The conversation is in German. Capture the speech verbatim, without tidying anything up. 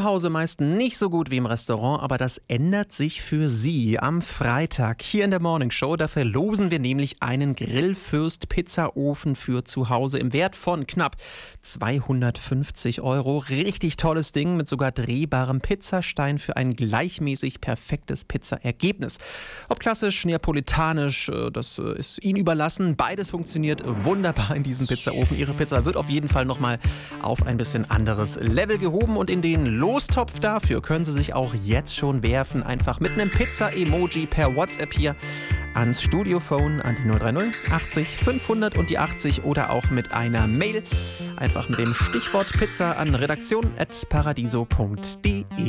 Hause meist nicht so gut wie im Restaurant, aber das ändert sich für Sie am Freitag hier in der Morning Show. Da verlosen wir nämlich einen Grillfürst Pizzaofen für zu Hause im Wert von knapp zweihundertfünfzig Euro. Richtig tolles Ding mit sogar drehbarem Pizzastein für ein gleichmäßig perfektes Pizzaergebnis. Ob klassisch, neapolitanisch, das ist Ihnen überlassen. Beides funktioniert wunderbar in diesem Pizzaofen. Ihre Pizza wird auf jeden Fall nochmal auf ein bisschen anderes Level gehoben und in den Lostopf dafür können Sie sich auch jetzt schon werfen. Einfach mit einem Pizza-Emoji per WhatsApp hier ans Studiophone an die null drei null achtzig fünfhundert und die achtzig oder auch mit einer Mail. Einfach mit dem Stichwort Pizza an redaktion at paradiso punkt de.